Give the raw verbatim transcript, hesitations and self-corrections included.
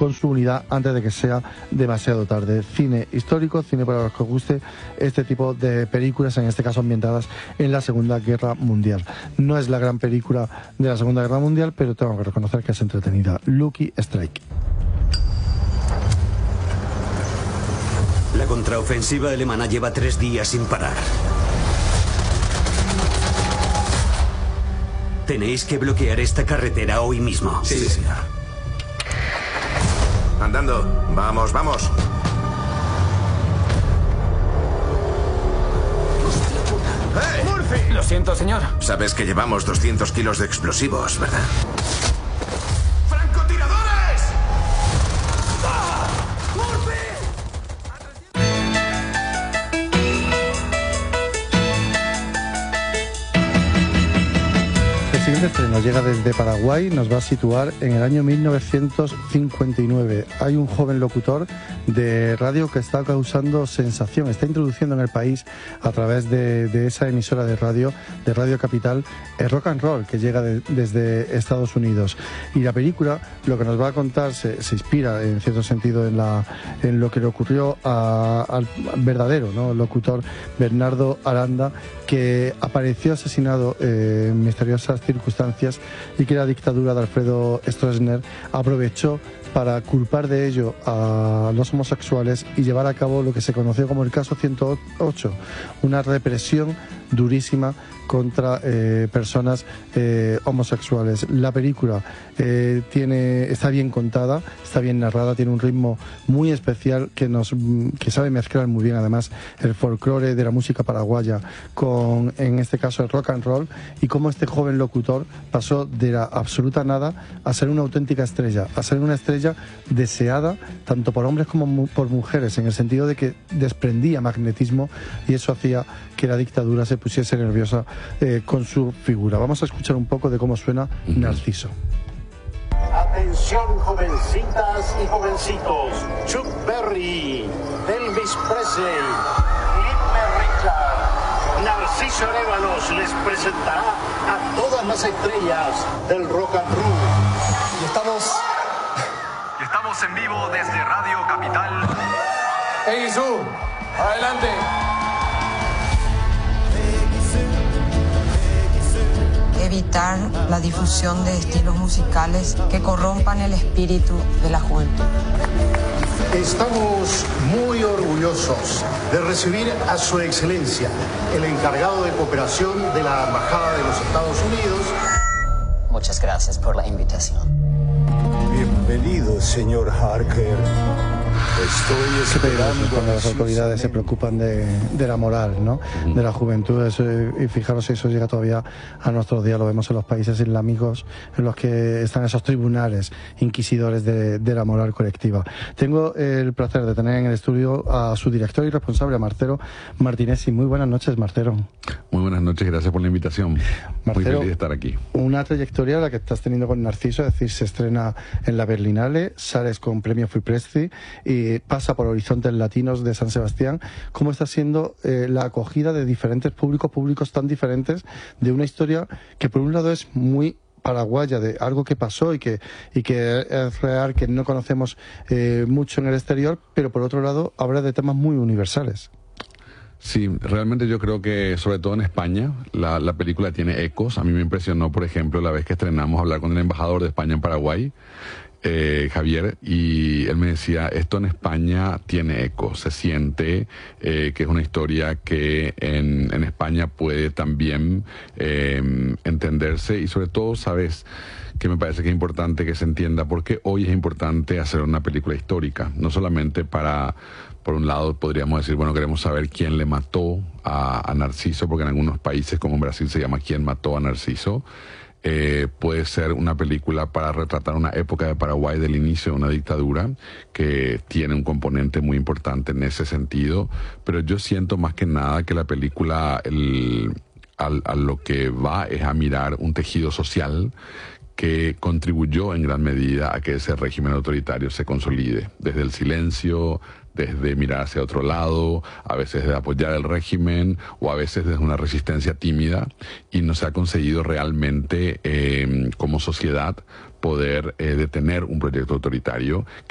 con su unidad antes de que sea demasiado tarde. Cine histórico, cine para los que os guste este tipo de películas, en este caso ambientadas en la Segunda Guerra Mundial. No es la gran película de la Segunda Guerra Mundial, pero tengo que reconocer que es entretenida. Lucky Strike. La contraofensiva alemana lleva tres días sin parar. Tenéis que bloquear esta carretera hoy mismo. Sí, sí, señor. Andando. Vamos, vamos. ¡Hey! ¡Murphy! Lo siento, señor. Sabes que llevamos doscientos kilos de explosivos, ¿verdad? ¡Francotiradores! ¡Ah! ¡Murphy! El siguiente estreno llega desde Paraguay, nos va a situar en el año mil novecientos cincuenta y nueve. Hay un joven locutor de radio que está causando sensación, está introduciendo en el país a través de, de esa emisora de radio, de Radio Capital, el rock and roll que llega de, desde Estados Unidos. Y la película lo que nos va a contar se, se inspira en cierto sentido en, la, en lo que le ocurrió a, al verdadero, ¿no?, locutor Bernardo Aranda, que apareció asesinado eh, en misteriosas circunstancias y que la dictadura de Alfredo Stroessner aprovechó para culpar de ello a los homosexuales y llevar a cabo lo que se conoció como el caso ciento ocho, una represión durísima contra eh, personas eh, homosexuales. La película eh, tiene, está bien contada, está bien narrada, tiene un ritmo muy especial que nos que sabe mezclar muy bien además el folclore de la música paraguaya con, en este caso, el rock and roll, y cómo este joven locutor pasó de la absoluta nada a ser una auténtica estrella, a ser una estrella deseada tanto por hombres como mu por mujeres, en el sentido de que desprendía magnetismo y eso hacía que la dictadura se pusiese nerviosa eh, con su figura. Vamos a escuchar un poco de cómo suena Narciso. Atención, jovencitas y jovencitos. Chuck Berry, Elvis Presley, Little Richard, Narciso Arévalos les presentará a todas las estrellas del rock and roll. Y estamos... Y estamos en vivo desde Radio Capital. ¡Hey, Jesús! ¡Adelante! Evitar la difusión de estilos musicales que corrompan el espíritu de la juventud. Estamos muy orgullosos de recibir a su excelencia, el encargado de cooperación de la Embajada de los Estados Unidos. Muchas gracias por la invitación. Bienvenido, señor Harker. Estoy esperando cuando las autoridades se preocupan de, de la moral, ¿no?, uh-huh. de la juventud. Eso, y fijaros si eso llega todavía a nuestros días, lo vemos en los países islámicos en los que están esos tribunales inquisidores de, de la moral colectiva. Tengo el placer de tener en el estudio a su director y responsable, a Marcelo Martinesi. Muy buenas noches, Marcelo. Muy buenas noches, gracias por la invitación. Marcelo, muy feliz de estar aquí. Una trayectoria la que estás teniendo con Narciso, es decir, se estrena en la Berlinale, sales con premio Free Presti y pasa por Horizontes Latinos de San Sebastián. ¿Cómo está siendo eh, la acogida de diferentes públicos, públicos tan diferentes, de una historia que por un lado es muy paraguaya, de algo que pasó y que, y que es real, que no conocemos eh, mucho en el exterior, pero por otro lado habla de temas muy universales? Sí, realmente yo creo que, sobre todo en España, la, la película tiene ecos. A mí me impresionó, por ejemplo, la vez que estrenamos, hablar con el embajador de España en Paraguay, Eh, Javier, y él me decía, esto en España tiene eco, se siente eh, que es una historia que en, en España puede también eh, entenderse, y sobre todo, sabes, que me parece que es importante que se entienda por qué hoy es importante hacer una película histórica, no solamente para, por un lado podríamos decir, bueno, queremos saber quién le mató a, a Narciso, porque en algunos países como en Brasil se llama ¿Quién mató a Narciso? Eh, puede ser una película para retratar una época de Paraguay del inicio de una dictadura que tiene un componente muy importante en ese sentido, pero yo siento más que nada que la película el, al, a lo que va es a mirar un tejido social que contribuyó en gran medida a que ese régimen autoritario se consolide, desde el silencio, desde mirar hacia otro lado, a veces de apoyar el régimen o a veces desde una resistencia tímida, y no se ha conseguido realmente eh, como sociedad poder eh, detener un proyecto autoritario